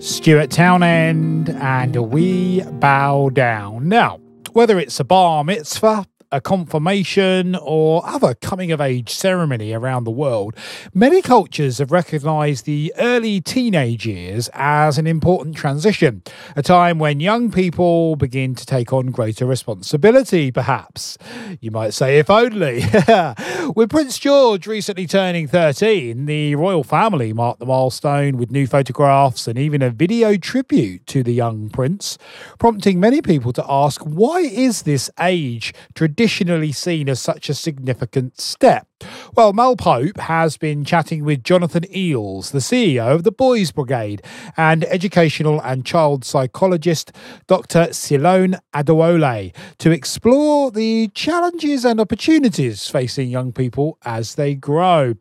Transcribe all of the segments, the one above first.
Stuart Townend, and We Bow Down. Now, whether it's a bar mitzvah, a confirmation, or other coming-of-age ceremony around the world, many cultures have recognised the early teenage years as an important transition, a time when young people begin to take on greater responsibility, perhaps. You might say, if only. With Prince George recently turning 13, the royal family marked the milestone with new photographs and even a video tribute to the young prince, prompting many people to ask, why is this age traditionally seen as such a significant step? Well, Mel Pope has been chatting with Jonathan Eales, the CEO of the Boys Brigade, and educational and child psychologist Dr. Silone Adewole to explore the challenges and opportunities facing young people as they grow.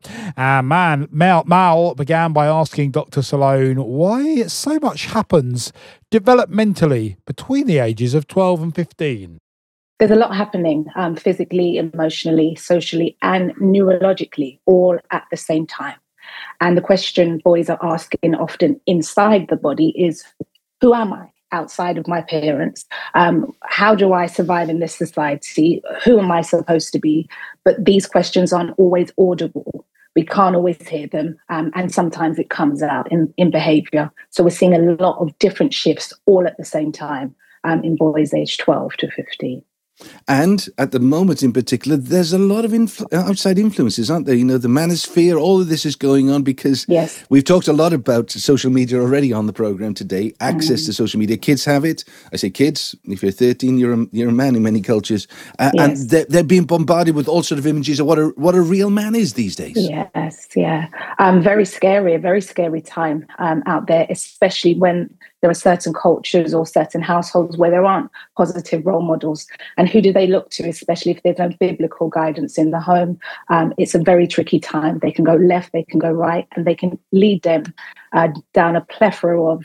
Mal began by asking Dr. Silone why so much happens developmentally between the ages of 12 and 15. There's a lot happening physically, emotionally, socially, and neurologically all at the same time. And the question boys are asking often inside the body is, who am I outside of my parents? How do I survive in this society? Who am I supposed to be? But these questions aren't always audible. We can't always hear them. And sometimes it comes out in behaviour. So we're seeing a lot of different shifts all at the same time in boys aged 12 to 15. And at the moment in particular, there's a lot of outside influences, aren't there? You know, the manosphere, all of this is going on because we've talked a lot about social media already on the programme today, access to social media. Kids have it. I say kids, if you're 13, you're a man in many cultures. And they're being bombarded with all sort of images of what a real man is these days. Yes, yeah. Very scary, a very scary time out there, especially when there are certain cultures or certain households where there aren't positive role models. And who do they look to, especially if there's no biblical guidance in the home? It's a very tricky time. They can go left, they can go right, and they can lead them down a plethora of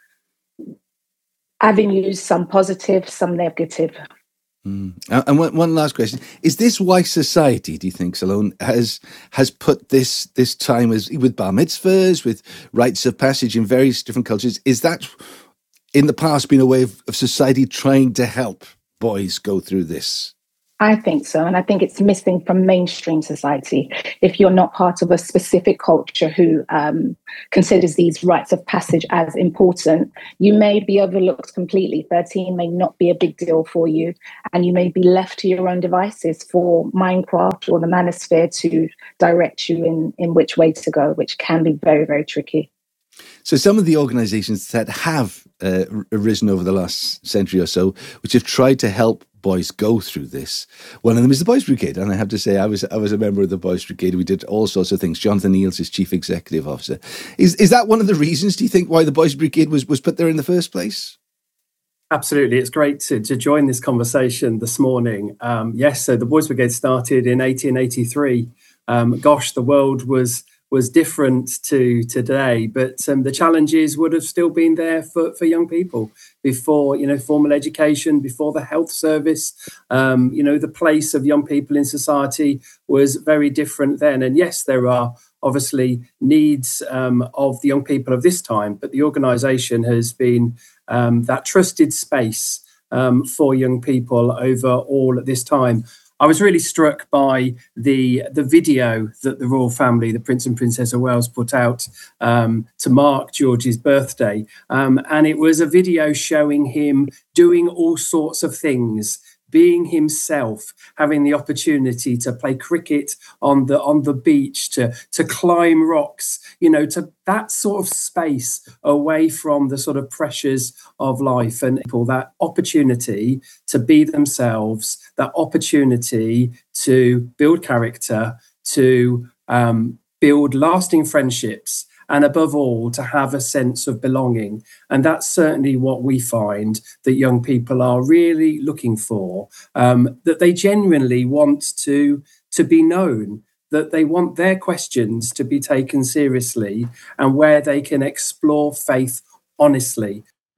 avenues, some positive, some negative. And one last question. Is this why society, do you think, Silone, has put this time as with bar mitzvahs, with rites of passage in various different cultures? Is that in the past been a way of society trying to help boys go through this? I think so. And I think it's missing from mainstream society. If you're not part of a specific culture who considers these rites of passage as important, you may be overlooked completely. 13 may not be a big deal for you. And you may be left to your own devices for Minecraft or the manosphere to direct you in which way to go, which can be very, very tricky. So some of the organisations that have arisen over the last century or so, which have tried to help boys go through this, one of them is the Boys Brigade. And I have to say, I was a member of the Boys Brigade. We did all sorts of things. Jonathan Eales is Chief Executive Officer. Is that one of the reasons, do you think, why the Boys Brigade was put there in the first place? Absolutely. It's great to join this conversation this morning. So the Boys Brigade started in 1883. The world was different to today, but the challenges would have still been there for young people before, formal education, before the health service. The place of young people in society was very different then. And yes, there are obviously needs of the young people of this time, but the organisation has been that trusted space for young people over all this time. I was really struck by the video that the royal family, the Prince and Princess of Wales, put out to mark George's birthday. And it was a video showing him doing all sorts of things, being himself, having the opportunity to play cricket on the beach, to climb rocks, to that sort of space away from the sort of pressures of life, and people that opportunity to be themselves, that opportunity to build character, to build lasting friendships, and above all, to have a sense of belonging. And that's certainly what we find that young people are really looking for, that they genuinely want to be known, that they want their questions to be taken seriously, and where they can explore faith honestly.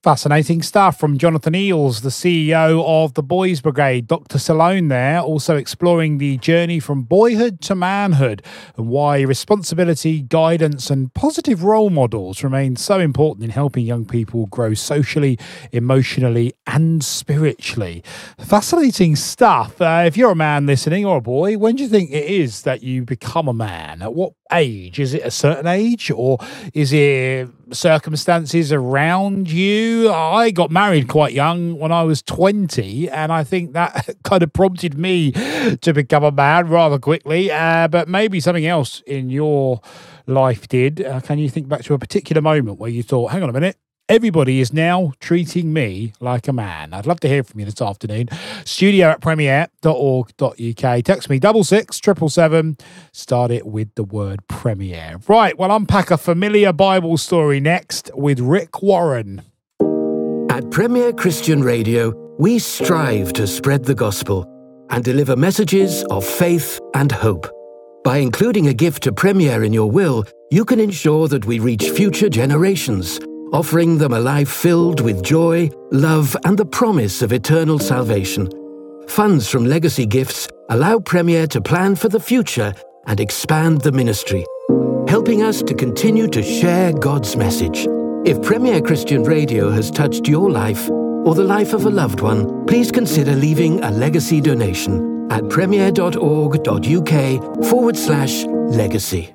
Fascinating stuff from Jonathan Eales, the CEO of the Boys Brigade. Dr. Salone there, also exploring the journey from boyhood to manhood and why responsibility, guidance and positive role models remain so important in helping young people grow socially, emotionally and spiritually. Fascinating stuff. If you're a man listening or a boy, when do you think it is that you become a man? At what age? Is it a certain age, or is it circumstances around you? I got married quite young when I was 20, and I think that kind of prompted me to become a man rather quickly, but maybe something else in your life did. Can you think back to a particular moment where you thought, hang on a minute, everybody is now treating me like a man? I'd love to hear from you this afternoon. studio@premier.org.uk. Text me 66777. Start it with the word Premier. Right, we'll unpack a familiar Bible story next with Rick Warren. At Premier Christian Radio, we strive to spread the gospel and deliver messages of faith and hope. By including a gift to Premier in your will, you can ensure that we reach future generations, offering them a life filled with joy, love, and the promise of eternal salvation. Funds from legacy gifts allow Premier to plan for the future and expand the ministry, helping us to continue to share God's message. If Premier Christian Radio has touched your life or the life of a loved one, please consider leaving a legacy donation at premier.org.uk/legacy.